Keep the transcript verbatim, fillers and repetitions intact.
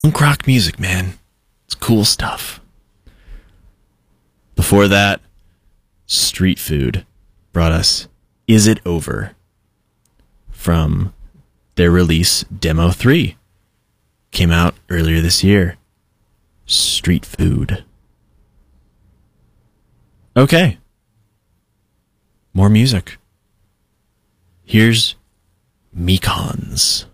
Punk rock music, man. It's cool stuff. Before that, Street Food brought us Is It Over from their release Demo three. Came out earlier this year. Street Food. Okay. More music. Here's Mekons.